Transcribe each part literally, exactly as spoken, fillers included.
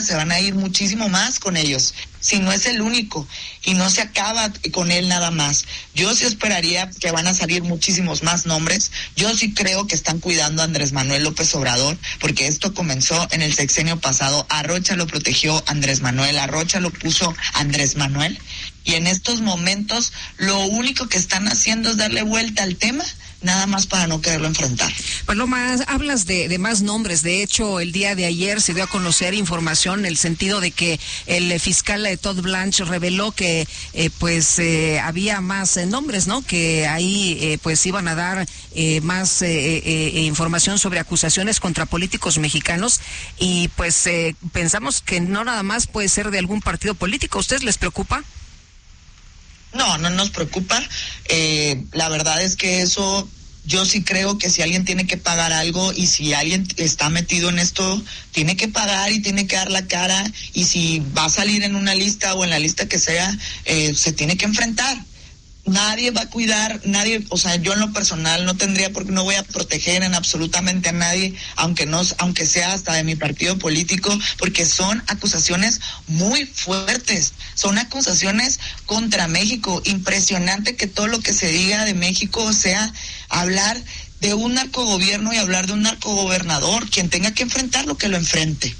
se van a ir muchísimo más con ellos, si no es el único, y no se acaba con él nada más. Yo sí esperaría que van a salir muchísimos más nombres. Yo sí creo que están cuidando a Andrés Manuel López Obrador, porque esto comenzó en el sexenio pasado. A Rocha lo protegió Andrés Manuel, a Rocha lo puso Andrés Manuel, y en estos momentos lo único que están haciendo es darle vuelta al tema, nada más para no quererlo enfrentar. Paloma, hablas de, de más nombres. De hecho, el día de ayer se dio a conocer información en el sentido de que el fiscal Todd Blanche reveló que eh, pues eh, había más eh, nombres, ¿no? Que ahí eh, pues iban a dar eh, más eh, eh, información sobre acusaciones contra políticos mexicanos, y pues eh, pensamos que no nada más puede ser de algún partido político. ¿A ustedes les preocupa? No, no nos preocupa. Eh, la verdad es que eso, yo sí creo que si alguien tiene que pagar algo, y si alguien está metido en esto, tiene que pagar y tiene que dar la cara, y si va a salir en una lista o en la lista que sea, eh, se tiene que enfrentar. Nadie va a cuidar, nadie, o sea, yo en lo personal no tendría, porque no voy a proteger en absolutamente a nadie, aunque no, aunque sea hasta de mi partido político, porque son acusaciones muy fuertes, son acusaciones contra México. Impresionante que todo lo que se diga de México sea hablar de un narcogobierno y hablar de un narcogobernador. Quien tenga que enfrentarlo, que lo enfrente.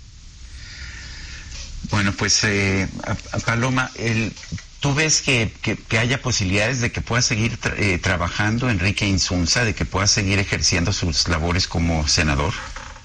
Bueno, pues eh, a, a Paloma, el ¿tú ves que, que, que haya posibilidades de que pueda seguir tra- eh, trabajando Enrique Insunza, de que pueda seguir ejerciendo sus labores como senador?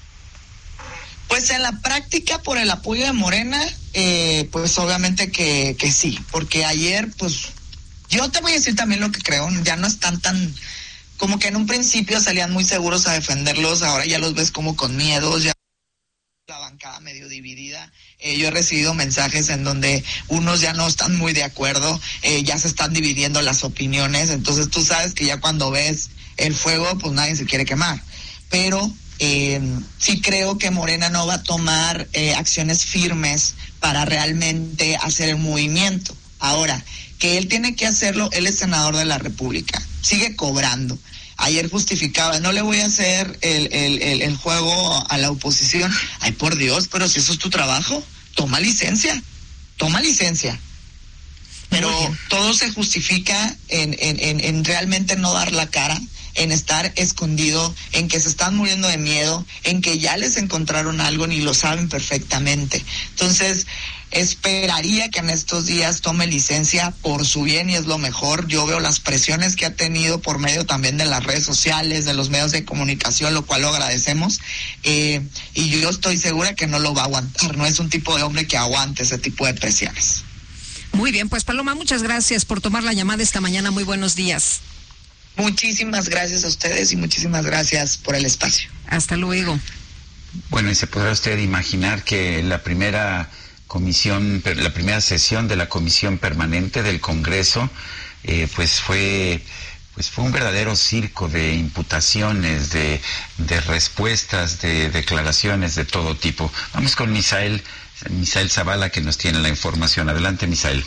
Pues en la práctica, por el apoyo de Morena, eh, pues obviamente que, que sí, porque ayer, pues, yo te voy a decir también lo que creo, ya no están tan, como que en un principio salían muy seguros a defenderlos, ahora ya los ves como con miedos, ya la bancada medio dividida. Eh, yo he recibido mensajes en donde unos ya no están muy de acuerdo, eh, ya se están dividiendo las opiniones, entonces tú sabes que ya cuando ves el fuego, pues nadie se quiere quemar. Pero eh, sí creo que Morena no va a tomar eh, acciones firmes para realmente hacer el movimiento. Ahora, que él tiene que hacerlo, él es senador de la República, sigue cobrando. Ayer justificaba, no le voy a hacer el, el, el, el juego a la oposición. Ay, por Dios, pero si eso es tu trabajo, toma licencia, toma licencia. Pero todo se justifica en, en, en, en realmente no dar la cara, en estar escondido, en que se están muriendo de miedo, en que ya les encontraron algo, ni lo saben perfectamente. Entonces, esperaría que en estos días tome licencia por su bien, y es lo mejor. Yo veo las presiones que ha tenido por medio también de las redes sociales, de los medios de comunicación, lo cual lo agradecemos, eh, y yo estoy segura que no lo va a aguantar. No es un tipo de hombre que aguante ese tipo de presiones. Muy bien, pues Paloma, muchas gracias por tomar la llamada esta mañana. Muy buenos días. Muchísimas gracias a ustedes y muchísimas gracias por el espacio. Hasta luego. Bueno, y se podrá usted imaginar que la primera comisión, la primera sesión de la Comisión Permanente del Congreso, eh, pues fue, pues fue un verdadero circo de imputaciones, de, de respuestas, de declaraciones de todo tipo. Vamos con Misael, Misael Zavala, que nos tiene la información. Adelante, Misael.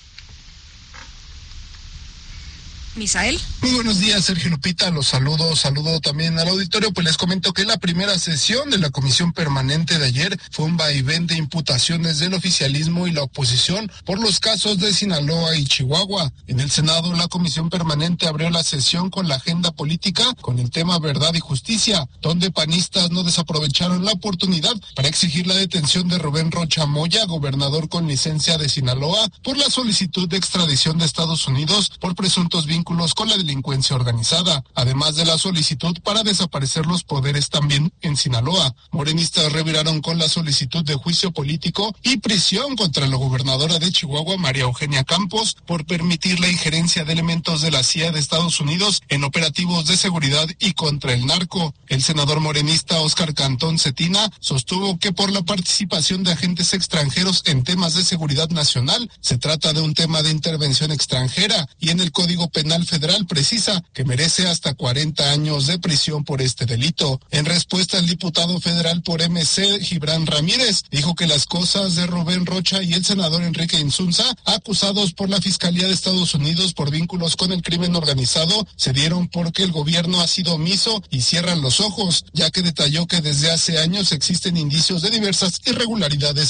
Misael. Muy buenos días, Sergio Lupita, los saludo, saludo también al auditorio. Pues les comento que la primera sesión de la Comisión Permanente de ayer fue un vaivén de imputaciones del oficialismo y la oposición por los casos de Sinaloa y Chihuahua. En el Senado, la Comisión Permanente abrió la sesión con la agenda política con el tema Verdad y Justicia, donde panistas no desaprovecharon la oportunidad para exigir la detención de Rubén Rocha Moya, gobernador con licencia de Sinaloa, por la solicitud de extradición de Estados Unidos por presuntos vínculos con la delincuencia organizada, además de la solicitud para desaparecer los poderes también en Sinaloa. Morenistas reviraron con la solicitud de juicio político y prisión contra la gobernadora de Chihuahua, María Eugenia Campos, por permitir la injerencia de elementos de la C I A de Estados Unidos en operativos de seguridad y contra el narco. El senador morenista Óscar Cantón Cetina sostuvo que por la participación de agentes extranjeros en temas de seguridad nacional, se trata de un tema de intervención extranjera y en el Código Penal Penal Federal precisa que merece hasta cuarenta años de prisión por este delito. En respuesta, el diputado federal por M C, Gibran Ramírez, dijo que las cosas de Rubén Rocha y el senador Enrique Insunza, acusados por la Fiscalía de Estados Unidos por vínculos con el crimen organizado, se dieron porque el gobierno ha sido omiso y cierran los ojos, ya que detalló que desde hace años existen indicios de diversas irregularidades